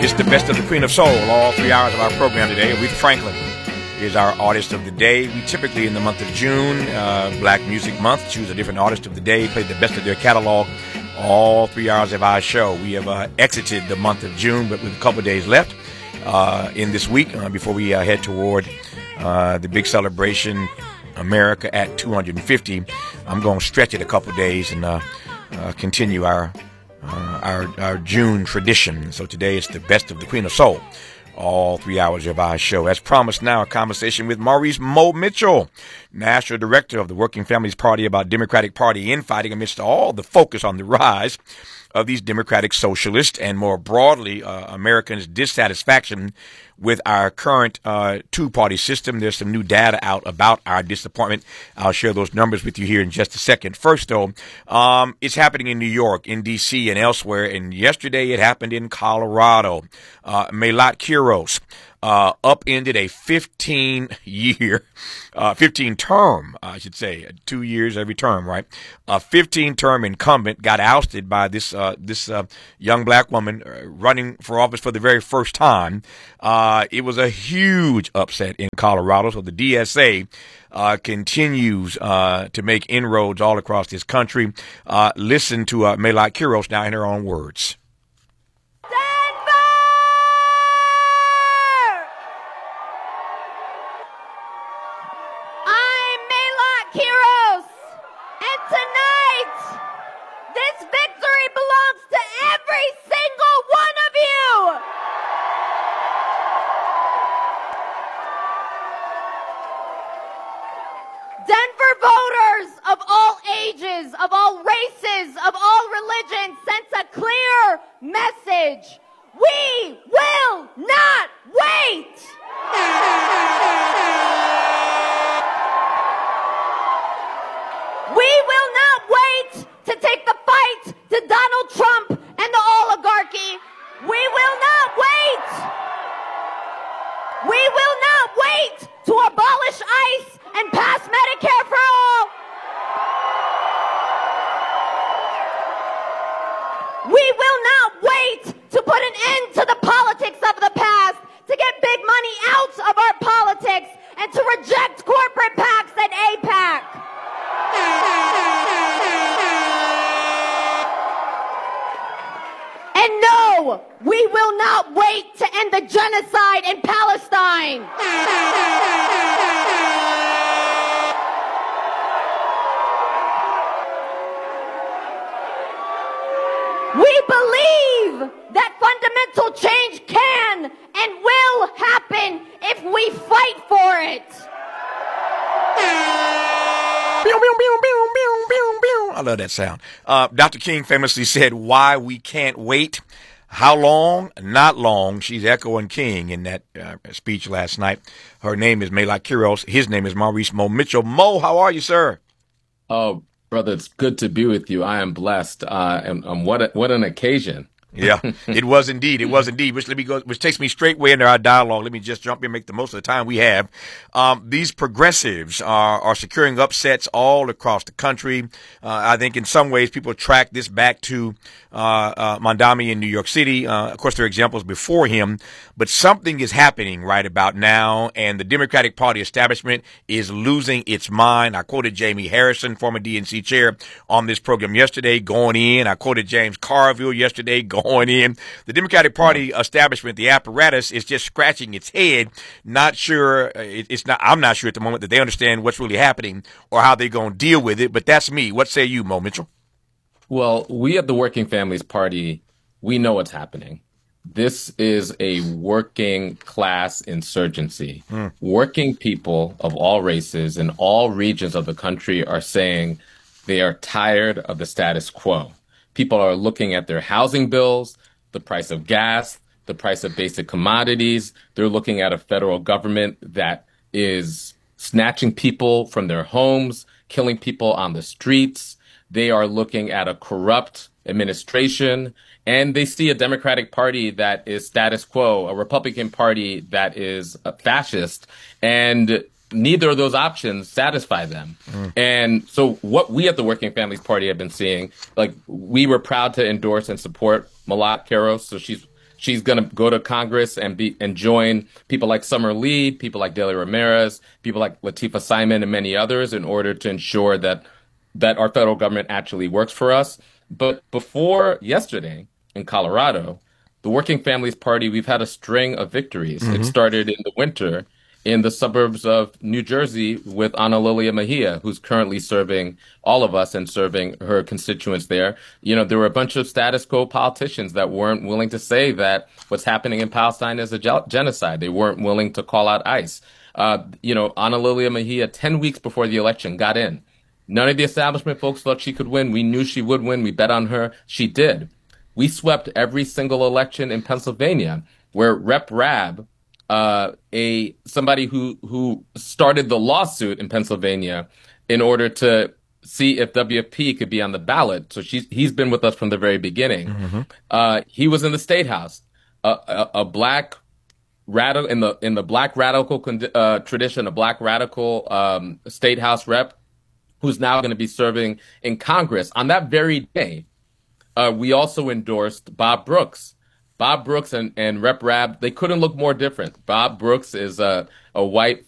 It's the best of the Queen of Soul. All 3 hours of our program today. Aretha Franklin is our artist of the day. We typically, in the month of June, Black Music Month, choose a different artist of the day, play the best of their catalog. All 3 hours of our show. We have exited the month of June, but with a couple of days left in this week before we head toward the big celebration, America at 250. I'm going to stretch it a couple of days and continue our June tradition. So today it's the best of the Queen of Soul. All 3 hours of our show. As promised now, a conversation with Maurice Mo Mitchell, National Director of the Working Families Party, about Democratic Party infighting amidst all the focus on the rise of these democratic socialists and more broadly Americans' dissatisfaction with our current two-party system. There's some new data out about our disappointment. I'll share those numbers with you here in just a second. First, though, it's happening in New York, in D.C., and elsewhere. And yesterday it happened in Colorado. Melat Quiros upended a 15-term, I should say, 2 years every term, right? A 15-term incumbent got ousted by this young black woman running for office for the very first time. It was a huge upset in Colorado, so the DSA continues to make inroads all across this country. Listen to Melat Quiros now in her own words. Of all races, of all religions, sends a clear message. We will not wait. We will not wait to take the fight to Donald Trump and the oligarchy. We will not wait. We will not wait to abolish ICE and pass Medicare for all. We will not wait to put an end to the politics of the past, to get big money out of our politics, and to reject corporate PACs and AIPAC. And no, we will not wait to end the genocide in Palestine. We believe that fundamental change can and will happen if we fight for it. I love that sound. Dr. King famously said, "Why we can't wait. How long? Not long." She's echoing King in that speech last night. Her name is Melat Quiros. His name is Maurice Mo Mitchell. Mo, how are you, sir? Oh, brother, it's good to be with you. I am blessed. And what an occasion. Yeah, it was indeed. It was indeed. Which takes me straight way into our dialogue. Let me just jump in and make the most of the time we have. These progressives are securing upsets all across the country. I think in some ways people track this back to Mamdani in New York City. Of course, there are examples before him, but something is happening right about now, and the Democratic Party establishment is losing its mind. I quoted Jamie Harrison, former DNC chair, on this program yesterday, going in. I quoted James Carville yesterday, going in. The Democratic Party establishment, the apparatus, is just scratching its head. Not sure. I'm not sure at the moment that they understand what's really happening or how they're going to deal with it. But that's me. What say you, Mo Mitchell? Well, we at the Working Families Party, we know what's happening. This is a working class insurgency. Working people of all races in all regions of the country are saying they are tired of the status quo. People are looking at their housing bills, the price of gas, the price of basic commodities. They're looking at a federal government that is snatching people from their homes, killing people on the streets. They are looking at a corrupt administration, and they see a Democratic Party that is status quo, a Republican Party that is fascist, and neither of those options satisfy them. And so what we at the Working Families Party have been seeing, like, we were proud to endorse and support Melat Quiros. So she's She's going to go to Congress and join people like Summer Lee, people like Delia Ramirez, people like Latifah Simon, and many others in order to ensure that our federal government actually works for us. But before yesterday in Colorado, the Working Families Party, we've had a string of victories. It started in the winter in the suburbs of New Jersey with Ana Lilia Mejia, who's currently serving all of us and serving her constituents there. There were a bunch of status quo politicians that weren't willing to say that what's happening in Palestine is a genocide. They weren't willing to call out ICE. Ana Lilia Mejia, 10 weeks before the election, got in. None of the establishment folks thought she could win. We knew she would win. We bet on her. She did. We swept every single election in Pennsylvania where Rep. Rabb, somebody who started the lawsuit in Pennsylvania in order to see if WFP could be on the ballot. So he's been with us from the very beginning. He was in the State House, a black radical in the black radical tradition, a black radical State House rep who's now going to be serving in Congress. On that very day, we also endorsed Bob Brooks. Bob Brooks and Rep. Rabb, they couldn't look more different. Bob Brooks is a white